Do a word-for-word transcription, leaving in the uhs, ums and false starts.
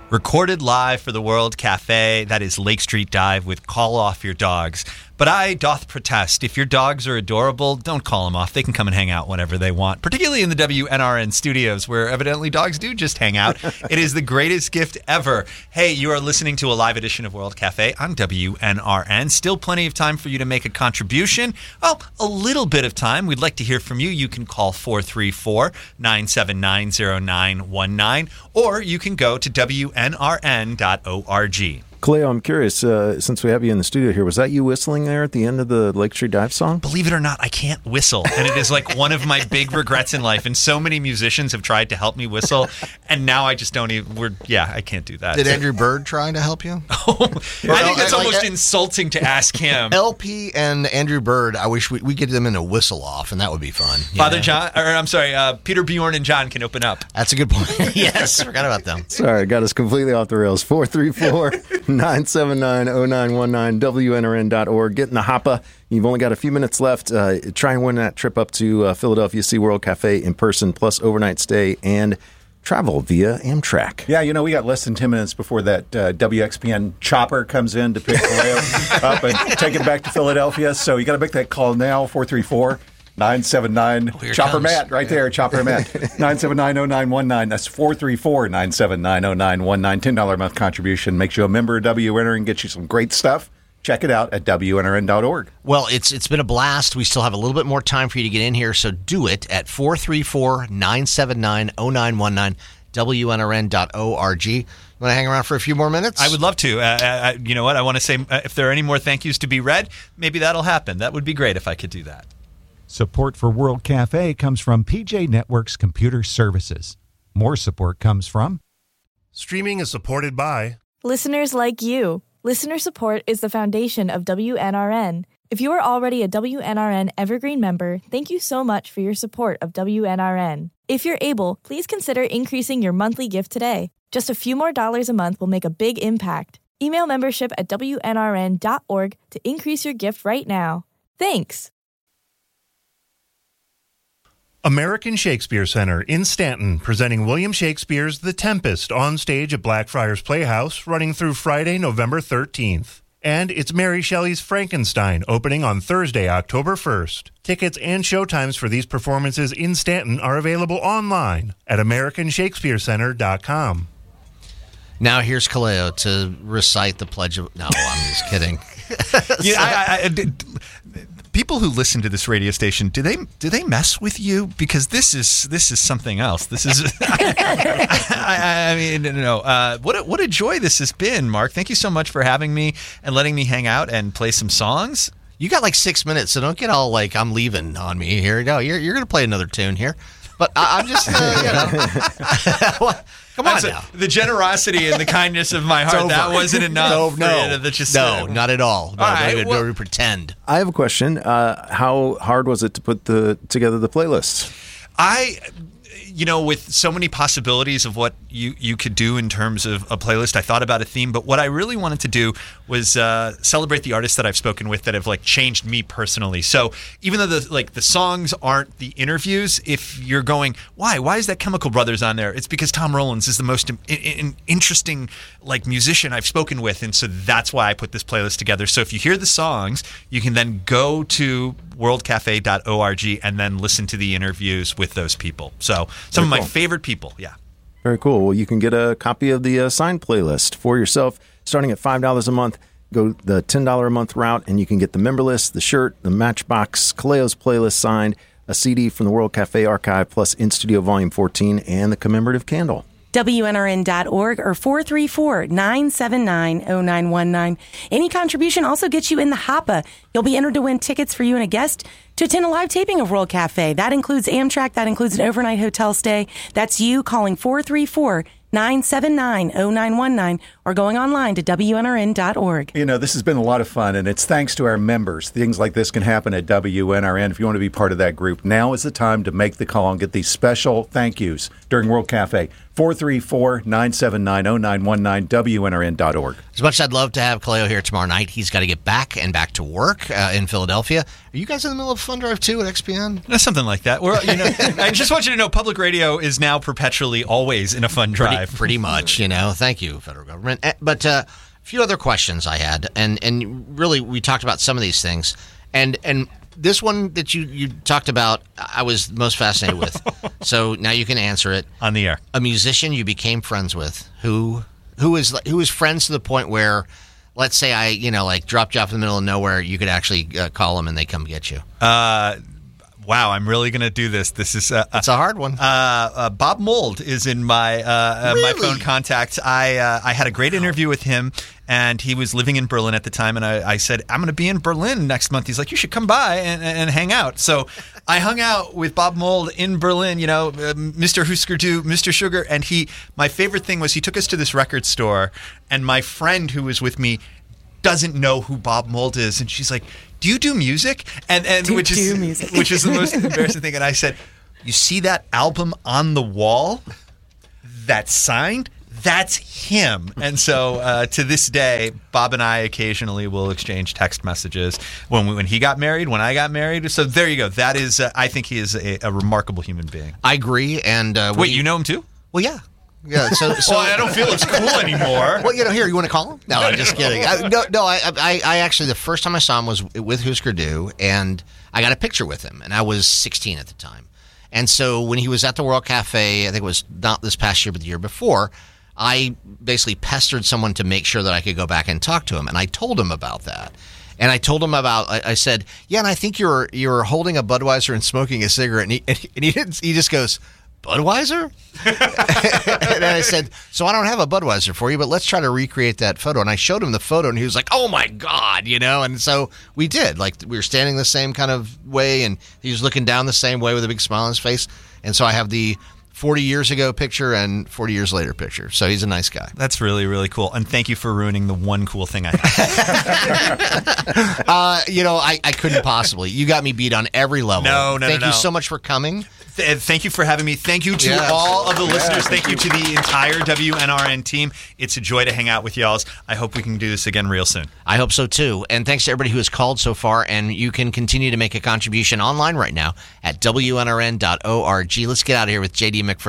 Recorded live for the World Cafe. That is Lake Street Dive with Call Off Your Dogs. But I doth protest. If your dogs are adorable, don't call them off. They can come and hang out whenever they want, particularly in the W N R N studios where evidently dogs do just hang out. It is the greatest gift ever. Hey, you are listening to a live edition of World Cafe on W N R N. Still plenty of time for you to make a contribution. Well, a little bit of time. We'd like to hear from you. You can call four three four, nine seven nine, zero nine one nine or you can go to W N R N dot org. Kaleo, I'm curious, uh, since we have you in the studio here, was that you whistling there at the end of the Lake Street Dive song? Believe it or not, I can't whistle, and it is like one of my big regrets in life, and so many musicians have tried to help me whistle, and now I just don't even, we're, yeah, I can't do that. Did Andrew Bird try to help you? Oh, I think that's like, almost like, insulting to ask him. L P and Andrew Bird, I wish we, we get them in a whistle-off, and that would be fun. Father yeah. John, or I'm sorry, uh, Peter, Bjorn, and John can open up. That's a good point. Yes, forgot about them. Sorry, got us completely off the rails. four three four, nine seven nine, zero nine one nine, W N R N dot org. Get in the hoppa. You've only got a few minutes left. Uh, try and win that trip up to uh, Philadelphia SeaWorld Cafe in person, plus overnight stay and travel via Amtrak. Yeah, you know, we got less than ten minutes before that uh, W X P N chopper comes in to pick Kaleo up and take it back to Philadelphia. So you got to make that call now, four three four, nine seven nine, oh, Chopper comes. Matt, right yeah. there, Chopper Matt, nine seven nine, zero nine one nine. That's four three four, nine seven nine, zero nine one nine. ten dollars a month contribution makes you a member of W N R N and gets you some great stuff. Check it out at W N R N dot org. Well, it's it's been a blast. We still have a little bit more time for you to get in here, so do it at four three four, nine seven nine, zero nine one nine, W N R N dot org. You want to hang around for a few more minutes? I would love to. Uh, I, you know what? I want to say, uh, if there are any more thank yous to be read, maybe that'll happen. That would be great if I could do that. Support for World Cafe comes from P J Networks Computer Services. More support comes from... Streaming is supported by... listeners like you. Listener support is the foundation of W N R N. If you are already a W N R N Evergreen member, thank you so much for your support of W N R N. If you're able, please consider increasing your monthly gift today. Just a few more dollars a month will make a big impact. Email membership at W N R N dot org to increase your gift right now. Thanks! American Shakespeare Center in Stanton, presenting William Shakespeare's The Tempest on stage at Blackfriars Playhouse, running through Friday, November thirteenth. And it's Mary Shelley's Frankenstein, opening on Thursday, October first. Tickets and showtimes for these performances in Stanton are available online at American Shakespeare Center dot com. Now here's Kaleo to recite the Pledge of... No, I'm just kidding. Yeah, I, I, I did, people who listen to this radio station, do they do they mess with you? Because this is this is something else. This is, I, I, I mean, no. Uh, what a, what a joy this has been, Mark. Thank you so much for having me and letting me hang out and play some songs. You got like six minutes, so don't get all like I'm leaving on me here. No, you're you're gonna play another tune here, but I, I'm just uh, you know. Come on now. The generosity and the kindness of my heart, that wasn't enough. No, no, for, uh, just, no, uh, not at all. No, all don't right, even well, don't even pretend. I have a question. Uh, how hard was it to put the together the playlist? I, you know, with so many possibilities of what you, you could do in terms of a playlist, I thought about a theme, but what I really wanted to do was uh, celebrate the artists that I've spoken with that have like changed me personally. So even though the like the songs aren't the interviews, if you're going, why? Why is that Chemical Brothers on there? It's because Tom Rowlands is the most in, in, interesting like musician I've spoken with, and so that's why I put this playlist together. So if you hear the songs, you can then go to world cafe dot org and then listen to the interviews with those people. So some Very of my cool. favorite people, yeah. Very cool. Well, you can get a copy of the uh, signed playlist for yourself, starting at five dollars a month. Go the ten dollars a month route, and you can get the member list, the shirt, the Matchbox, Kaleo's playlist signed, a C D from the World Cafe Archive, plus In Studio Volume fourteen, and the commemorative candle. W N R N dot org or four three four, nine seven nine, zero nine one nine. Any contribution also gets you in the hoppa. You'll be entered to win tickets for you and a guest to attend a live taping of World Cafe. That includes Amtrak. That includes an overnight hotel stay. That's you calling four three four, nine seven nine, zero nine one nine or going online to W N R N dot org. You know, this has been a lot of fun, and it's thanks to our members. Things like this can happen at W N R N. If you want to be part of that group, now is the time to make the call and get these special thank yous during World Cafe. four three four, nine seven nine, zero nine one nine, W N R N dot org. As much as I'd love to have Kaleo here tomorrow night, he's got to get back and back to work uh, in Philadelphia. Are you guys in the middle of Fun Drive two at X P N? Something like that. We're, you know, I just want you to know public radio is now perpetually always in a fun drive. Pretty, pretty much, you know. Thank you, federal government. But uh, a few other questions I had, and, and really we talked about some of these things. And and this one that you, you talked about, I was most fascinated with. So now you can answer it. On the air. A musician you became friends with who who is who is friends to the point where, let's say I, you know, like dropped you off in the middle of nowhere, you could actually uh, call them and they come get you. Uh, wow, I'm really going to do this. This is uh, it's a hard one. Uh, uh, Bob Mould is in my uh, really? uh, my phone contacts. I uh, I had a great interview with him, and he was living in Berlin at the time. And I, I said, I'm going to be in Berlin next month. He's like, you should come by and, and hang out. So I hung out with Bob Mould in Berlin. You know, uh, Mister Husker Du, Mister Sugar, and he. My favorite thing was he took us to this record store, and my friend who was with me doesn't know who Bob Mould is, and she's like, "Do you do music?" And and Do- which do is music. which is the most embarrassing thing. And I said, "You see that album on the wall? That's signed. That's him." And so uh, to this day, Bob and I occasionally will exchange text messages when we, when he got married, when I got married. So there you go. That is, uh, I think he is a, a remarkable human being. I agree. And uh, Wait, you know him too? Well, yeah. Yeah, so, so well, I don't feel it's cool anymore. Well, you know, here, you want to call him? No, I'm just kidding. I, no, no, I, I, I actually, the first time I saw him was with Husker Du, and I got a picture with him, and I was sixteen at the time. And so when he was at the World Cafe, I think it was not this past year, but the year before, I basically pestered someone to make sure that I could go back and talk to him, and I told him about that. And I told him about. I, I said, "Yeah, and I think you're you're holding a Budweiser and smoking a cigarette," and he and he, and he, didn't, he just goes, "Budweiser?" And I said, "So I don't have a Budweiser for you, but let's try to recreate that photo." And I showed him the photo, and he was like, "Oh my God," you know. And so we did. Like, we were standing the same kind of way, and he was looking down the same way with a big smile on his face. And so I have the forty years ago picture and forty years later picture. So he's a nice guy. That's really, really cool. And thank you for ruining the one cool thing I had. uh, you know, I, I couldn't possibly. You got me beat on every level. No, no, Thank no, you no. so much for coming. Th- Thank you for having me. Thank you to Yeah. all of the listeners. Thank you to the entire W N R N team. It's a joy to hang out with y'all. I hope we can do this again real soon. I hope so too. And thanks to everybody who has called so far. And you can continue to make a contribution online right now at W N R N dot org. Let's get out of here with J D McPherson.